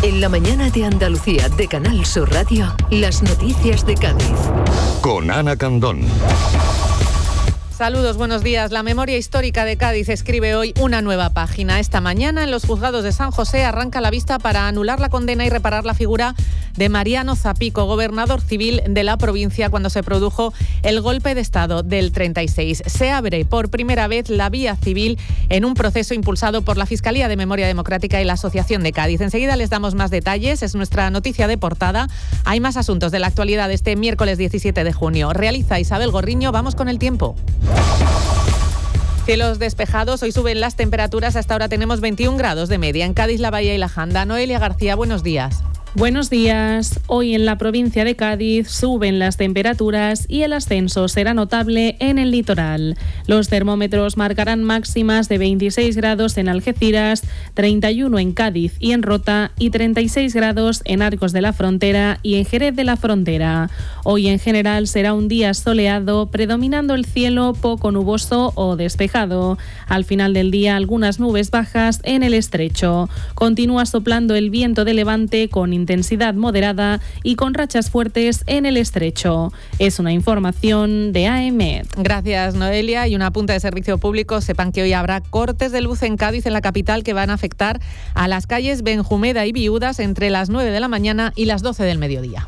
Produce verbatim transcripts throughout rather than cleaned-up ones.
En la mañana de Andalucía de Canal Sur Radio, las noticias de Cádiz. Con Ana Candón. Saludos, buenos días. La memoria histórica de Cádiz escribe hoy una nueva página. Esta mañana en los juzgados de San José arranca la vista para anular la condena y reparar la figura de Mariano Zapico, gobernador civil de la provincia cuando se produjo el golpe de Estado del treinta y seis. Se abre por primera vez la vía civil en un proceso impulsado por la Fiscalía de Memoria Democrática y la Asociación de Cádiz. Enseguida les damos más detalles, es nuestra noticia de portada. Hay más asuntos de la actualidad de este miércoles diecisiete de junio. Realiza Isabel Gorriño, vamos con el tiempo. Cielos despejados, hoy suben las temperaturas, hasta ahora tenemos veintiún grados de media en Cádiz, La Bahía y La Janda. Noelia García, buenos días. Buenos días. Hoy en la provincia de Cádiz suben las temperaturas y el ascenso será notable en el litoral. Los termómetros marcarán máximas de veintiséis grados en Algeciras, treinta y uno en Cádiz y en Rota y treinta y seis grados en Arcos de la Frontera y en Jerez de la Frontera. Hoy en general será un día soleado, predominando el cielo poco nuboso o despejado. Al final del día algunas nubes bajas en el estrecho. Continúa soplando el viento de levante con intensidad moderada y con rachas fuertes en el estrecho. Es una información de A M E D. Gracias, Noelia. Y una punta de servicio público. Sepan que hoy habrá cortes de luz en Cádiz, en la capital, que van a afectar a las calles Benjumeda y Viudas entre las nueve de la mañana y las doce del mediodía.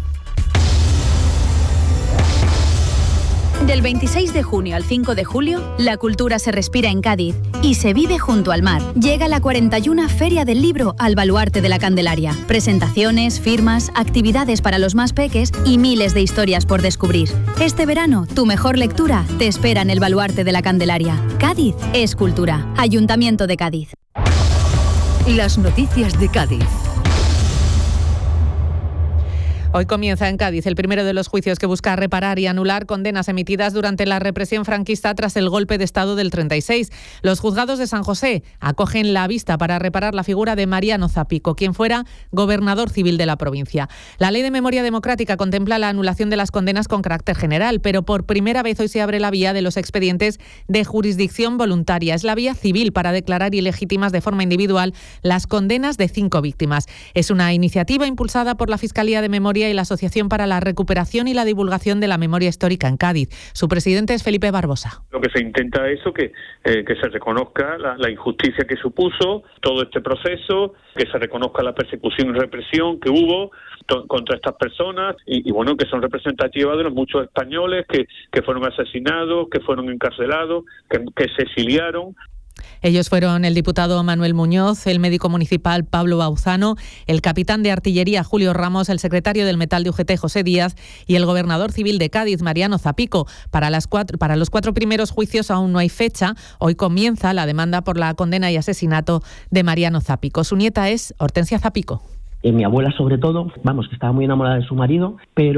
Del veintiséis de junio al cinco de julio, la cultura se respira en Cádiz y se vive junto al mar. Llega la cuarenta y una Feria del Libro al Baluarte de la Candelaria. Presentaciones, firmas, actividades para los más peques y miles de historias por descubrir. Este verano, tu mejor lectura te espera en el Baluarte de la Candelaria. Cádiz es cultura. Ayuntamiento de Cádiz. Las noticias de Cádiz. Hoy comienza en Cádiz el primero de los juicios que busca reparar y anular condenas emitidas durante la represión franquista tras el golpe de Estado del treinta y seis. Los juzgados de San José acogen la vista para reparar la figura de Mariano Zapico, quien fuera gobernador civil de la provincia. La Ley de Memoria Democrática contempla la anulación de las condenas con carácter general, pero por primera vez hoy se abre la vía de los expedientes de jurisdicción voluntaria. Es la vía civil para declarar ilegítimas de forma individual las condenas de cinco víctimas. Es una iniciativa impulsada por la Fiscalía de Memoria y la Asociación para la Recuperación y la Divulgación de la Memoria Histórica en Cádiz. Su presidente es Felipe Barbosa. Lo que se intenta es eso, que, eh, que se reconozca la, la injusticia que supuso todo este proceso, que se reconozca la persecución y represión que hubo to- contra estas personas y, y bueno, que son representativas de los muchos españoles que, que fueron asesinados, que fueron encarcelados, que, que se exiliaron. Ellos fueron el diputado Manuel Muñoz, el médico municipal Pablo Bauzano, el capitán de artillería Julio Ramos, el secretario del Metal de U G T José Díaz y el gobernador civil de Cádiz Mariano Zapico. Para, las cuatro, para los cuatro primeros juicios aún no hay fecha. Hoy comienza la demanda por la condena y asesinato de Mariano Zapico. Su nieta es Hortensia Zapico. Eh, mi abuela sobre todo, vamos, que estaba muy enamorada de su marido,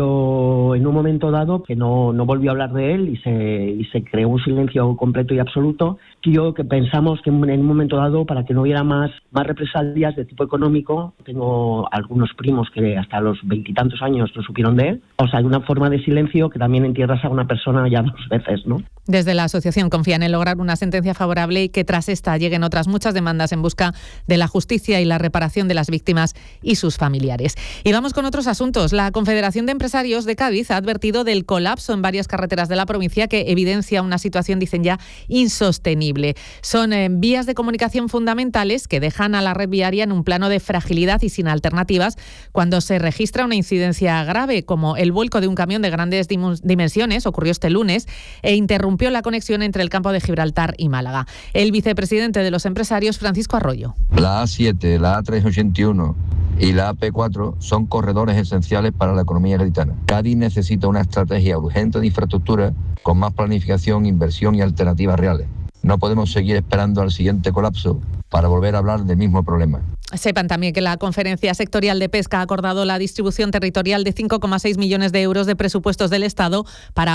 pero en un momento dado que no, no volvió a hablar de él y se, y se creó un silencio completo y absoluto. Yo que pensamos que en un momento dado, para que no hubiera más, más represalias de tipo económico, tengo algunos primos que hasta los veintitantos años no supieron de él. O sea, hay una forma de silencio que también entierras a una persona ya dos veces, ¿no? Desde la asociación confían en lograr una sentencia favorable y que tras esta lleguen otras muchas demandas en busca de la justicia y la reparación de las víctimas y sus familiares. Y vamos con otros asuntos. La Confederación de Empresarios de Cádiz ha advertido del colapso en varias carreteras de la provincia que evidencia una situación, dicen ya, insostenible. Son eh, vías de comunicación fundamentales que dejan a la red viaria en un plano de fragilidad y sin alternativas cuando se registra una incidencia grave, como el vuelco de un camión de grandes dim- dimensiones, ocurrió este lunes, e interrumpió la conexión entre el campo de Gibraltar y Málaga. El vicepresidente de los empresarios, Francisco Arroyo. La A siete, la A trescientos ochenta y uno y la A P cuatro son corredores esenciales para la economía gaditana. Cádiz necesita una estrategia urgente de infraestructura con más planificación, inversión y alternativas reales. No podemos seguir esperando al siguiente colapso para volver a hablar del mismo problema. Sepan también que la Conferencia Sectorial de Pesca ha acordado la distribución territorial de cinco coma seis millones de euros de presupuestos del Estado para